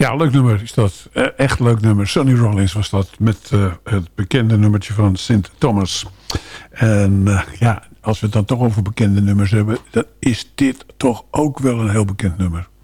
Ja, leuk nummer is dat. Echt leuk nummer. Sonny Rollins was dat. Met het bekende nummertje van St. Thomas. En ja, als we het dan toch over bekende nummers hebben, dan is dit toch ook wel een heel bekend nummer.